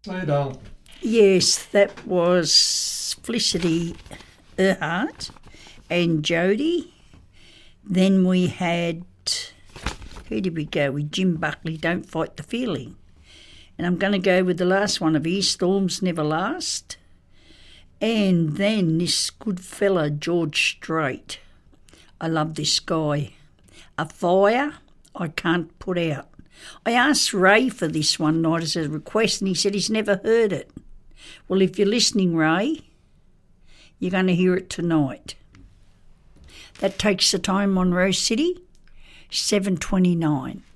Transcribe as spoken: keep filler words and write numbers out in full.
Later. Yes, that was Felicity Earhart and Jodie. Then we had, who did we go with? Jim Buckley, Don't Fight the Feeling. And I'm going to go with the last one of his, Storms Never Last. And then this good fella, George Strait. I love this guy. A Fire I Can't Put Out. I asked Ray for this one night as a request and he said he's never heard it. Well, if you're listening, Ray, you're going to hear it tonight. That takes the time on Rose City, seven twenty-nine.